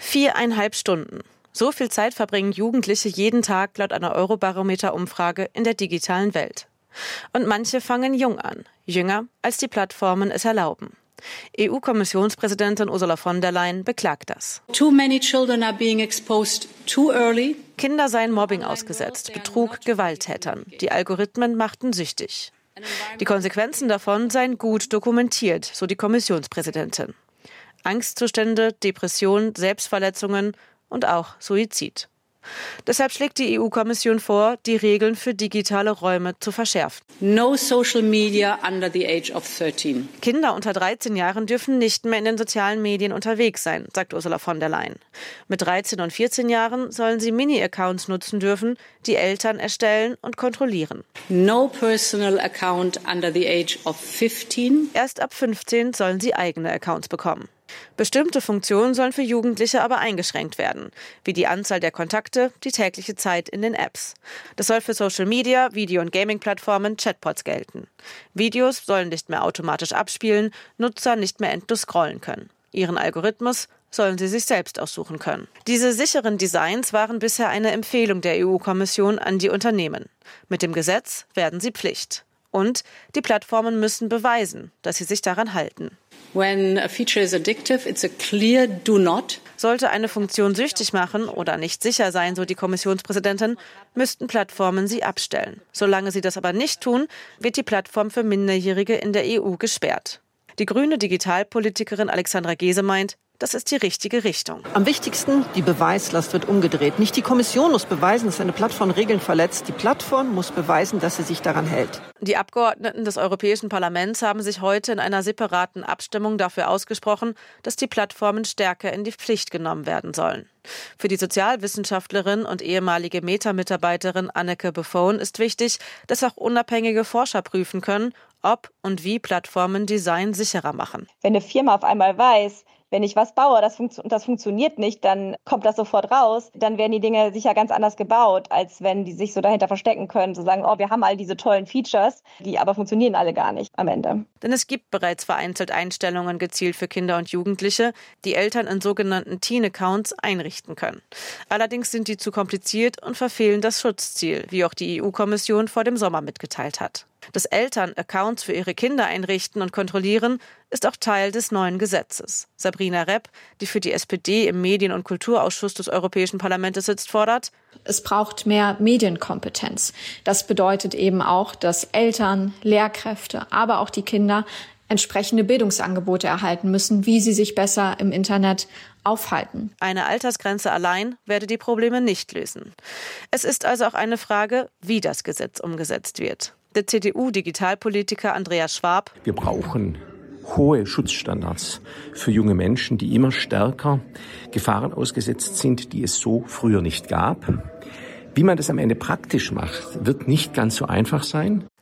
4,5 Stunden. So viel Zeit verbringen Jugendliche jeden Tag laut einer Eurobarometer-Umfrage in der digitalen Welt. Und manche fangen jung an, jünger, als die Plattformen es erlauben. EU-Kommissionspräsidentin Ursula von der Leyen beklagt das. Too many children are being exposed too early. Kinder seien Mobbing ausgesetzt, Betrug, Gewalttätern. Die Algorithmen machten süchtig. Die Konsequenzen davon seien gut dokumentiert, so die Kommissionspräsidentin. Angstzustände, Depression, Selbstverletzungen und auch Suizid. Deshalb schlägt die EU-Kommission vor, die Regeln für digitale Räume zu verschärfen. No social media under the age of 13. Kinder unter 13 Jahren dürfen nicht mehr in den sozialen Medien unterwegs sein, sagt Ursula von der Leyen. Mit 13 und 14 Jahren sollen sie Mini-Accounts nutzen dürfen, die Eltern erstellen und kontrollieren. No personal account under the age of 15. Erst ab 15 sollen sie eigene Accounts bekommen. Bestimmte Funktionen sollen für Jugendliche aber eingeschränkt werden, wie die Anzahl der Kontakte, die tägliche Zeit in den Apps. Das soll für Social Media, Video- und Gaming-Plattformen, Chatbots gelten. Videos sollen nicht mehr automatisch abspielen, Nutzer nicht mehr endlos scrollen können. Ihren Algorithmus sollen sie sich selbst aussuchen können. Diese sicheren Designs waren bisher eine Empfehlung der EU-Kommission an die Unternehmen. Mit dem Gesetz werden sie Pflicht. Und die Plattformen müssen beweisen, dass sie sich daran halten. When a feature is addictive, it's a clear do not. Sollte eine Funktion süchtig machen oder nicht sicher sein, so die Kommissionspräsidentin, müssten Plattformen sie abstellen. Solange sie das aber nicht tun, wird die Plattform für Minderjährige in der EU gesperrt. Die grüne Digitalpolitikerin Alexandra Gese meint, das ist die richtige Richtung. Am wichtigsten, die Beweislast wird umgedreht. Nicht die Kommission muss beweisen, dass eine Plattform Regeln verletzt. Die Plattform muss beweisen, dass sie sich daran hält. Die Abgeordneten des Europäischen Parlaments haben sich heute in einer separaten Abstimmung dafür ausgesprochen, dass die Plattformen stärker in die Pflicht genommen werden sollen. Für die Sozialwissenschaftlerin und ehemalige Meta-Mitarbeiterin Anneke Buffon ist wichtig, dass auch unabhängige Forscher prüfen können, ob und wie Plattformen Design sicherer machen. Wenn eine Firma auf einmal weiß, wenn ich was baue, das funktioniert nicht, dann kommt das sofort raus. Dann werden die Dinge sicher ganz anders gebaut, als wenn die sich so dahinter verstecken können, so sagen, oh, wir haben all diese tollen Features, die aber funktionieren alle gar nicht am Ende. Denn es gibt bereits vereinzelt Einstellungen gezielt für Kinder und Jugendliche, die Eltern in sogenannten Teen-Accounts einrichten können. Allerdings sind die zu kompliziert und verfehlen das Schutzziel, wie auch die EU-Kommission vor dem Sommer mitgeteilt hat. Dass Eltern Accounts für ihre Kinder einrichten und kontrollieren, ist auch Teil des neuen Gesetzes. Sabrina Repp, die für die SPD im Medien- und Kulturausschuss des Europäischen Parlaments sitzt, fordert: Es braucht mehr Medienkompetenz. Das bedeutet eben auch, dass Eltern, Lehrkräfte, aber auch die Kinder entsprechende Bildungsangebote erhalten müssen, wie sie sich besser im Internet aufhalten. Eine Altersgrenze allein werde die Probleme nicht lösen. Es ist also auch eine Frage, wie das Gesetz umgesetzt wird. Der CDU-Digitalpolitiker Andreas Schwab: Wir brauchen hohe Schutzstandards für junge Menschen, die immer stärker Gefahren ausgesetzt sind, die es so früher nicht gab. Wie man das am Ende praktisch macht, wird nicht ganz so einfach sein.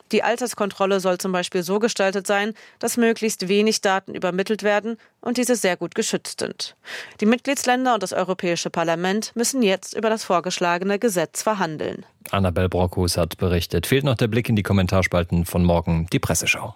Die Alterskontrolle soll zum Beispiel so gestaltet sein, dass möglichst wenig Daten übermittelt werden und diese sehr gut geschützt sind. Die Mitgliedsländer und das Europäische Parlament müssen jetzt über das vorgeschlagene Gesetz verhandeln. Annabel Brockhus hat berichtet. Fehlt noch der Blick in die Kommentarspalten von morgen, die Presseschau.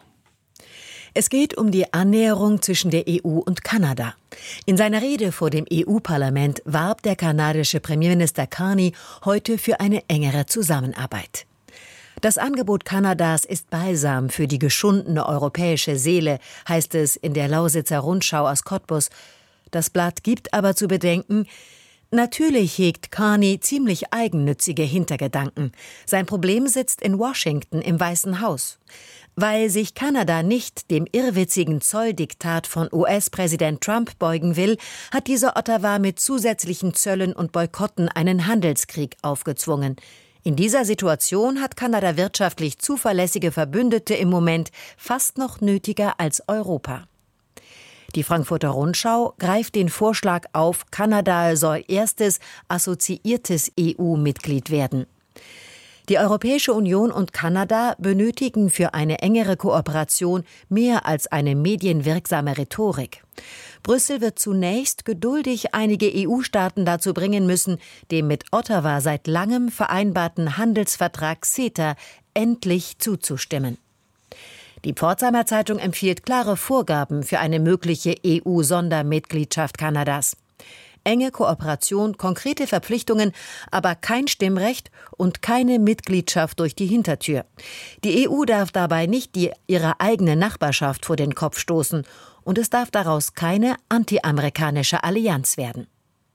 Es geht um die Annäherung zwischen der EU und Kanada. In seiner Rede vor dem EU-Parlament warb der kanadische Premierminister Carney heute für eine engere Zusammenarbeit. Das Angebot Kanadas ist Balsam für die geschundene europäische Seele, heißt es in der Lausitzer Rundschau aus Cottbus. Das Blatt gibt aber zu bedenken, natürlich hegt Carney ziemlich eigennützige Hintergedanken. Sein Problem sitzt in Washington im Weißen Haus. Weil sich Kanada nicht dem irrwitzigen Zolldiktat von US-Präsident Trump beugen will, hat dieser Ottawa mit zusätzlichen Zöllen und Boykotten einen Handelskrieg aufgezwungen. In dieser Situation hat Kanada wirtschaftlich zuverlässige Verbündete im Moment fast noch nötiger als Europa. Die Frankfurter Rundschau greift den Vorschlag auf, Kanada soll erstes assoziiertes EU-Mitglied werden. Die Europäische Union und Kanada benötigen für eine engere Kooperation mehr als eine medienwirksame Rhetorik. Brüssel wird zunächst geduldig einige EU-Staaten dazu bringen müssen, dem mit Ottawa seit langem vereinbarten Handelsvertrag CETA endlich zuzustimmen. Die Pforzheimer Zeitung empfiehlt klare Vorgaben für eine mögliche EU-Sondermitgliedschaft Kanadas. Enge Kooperation, konkrete Verpflichtungen, aber kein Stimmrecht und keine Mitgliedschaft durch die Hintertür. Die EU darf dabei nicht ihre eigene Nachbarschaft vor den Kopf stoßen und es darf daraus keine anti-amerikanische Allianz werden.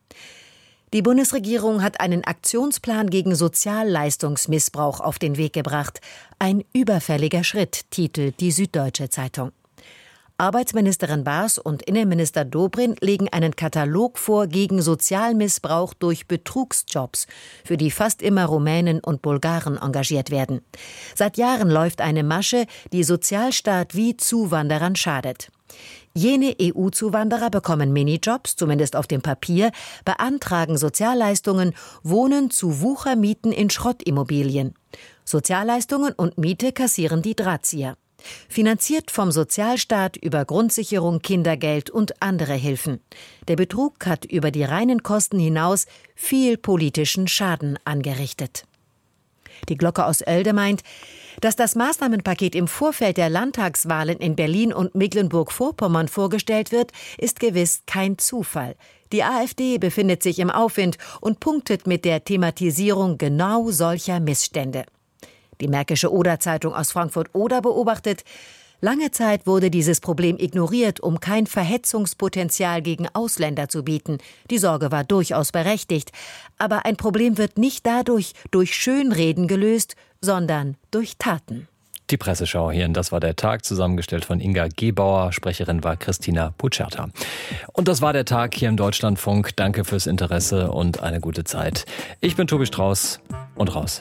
Die Bundesregierung hat einen Aktionsplan gegen Sozialleistungsmissbrauch auf den Weg gebracht. Ein überfälliger Schritt, titelt die Süddeutsche Zeitung. Arbeitsministerin Baas und Innenminister Dobrindt legen einen Katalog vor gegen Sozialmissbrauch durch Betrugsjobs, für die fast immer Rumänen und Bulgaren engagiert werden. Seit Jahren läuft eine Masche, die Sozialstaat wie Zuwanderern schadet. Jene EU-Zuwanderer bekommen Minijobs, zumindest auf dem Papier, beantragen Sozialleistungen, wohnen zu Wuchermieten in Schrottimmobilien. Sozialleistungen und Miete kassieren die Drahtzieher. Finanziert vom Sozialstaat über Grundsicherung, Kindergeld und andere Hilfen. Der Betrug hat über die reinen Kosten hinaus viel politischen Schaden angerichtet. Die Glocke aus Oelde meint, dass das Maßnahmenpaket im Vorfeld der Landtagswahlen in Berlin und Mecklenburg-Vorpommern vorgestellt wird, ist gewiss kein Zufall. Die AfD befindet sich im Aufwind und punktet mit der Thematisierung genau solcher Missstände. Die Märkische Oder-Zeitung aus Frankfurt-Oder beobachtet, lange Zeit wurde dieses Problem ignoriert, um kein Verhetzungspotenzial gegen Ausländer zu bieten. Die Sorge war durchaus berechtigt. Aber ein Problem wird nicht dadurch durch Schönreden gelöst, sondern durch Taten. Die Presseschau hier, das war der Tag, zusammengestellt von Inga Gebauer. Sprecherin war Christina Pucerta. Und das war der Tag hier im Deutschlandfunk. Danke fürs Interesse und eine gute Zeit. Ich bin Tobi Strauß und raus.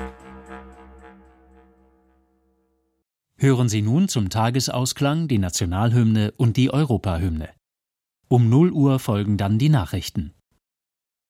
Hören Sie nun zum Tagesausklang die Nationalhymne und die Europahymne. Um 0 Uhr folgen dann die Nachrichten.